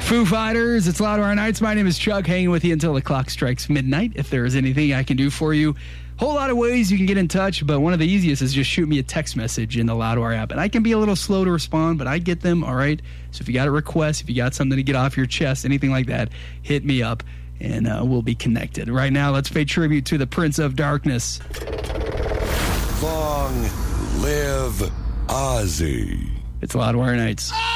Foo Fighters, it's Loudwire Nights. My name is Chuck, hanging with you until the clock strikes midnight. If there is anything I can do for you, whole lot of ways you can get in touch, but one of the easiest is just shoot me a text message in the Loudwire app. And I can be a little slow to respond, but I get them, all right? So if you got a request, if you got something to get off your chest, anything like that, hit me up, and we'll be connected. Right now, let's pay tribute to the Prince of Darkness. Long live Ozzy. It's Loudwire Nights.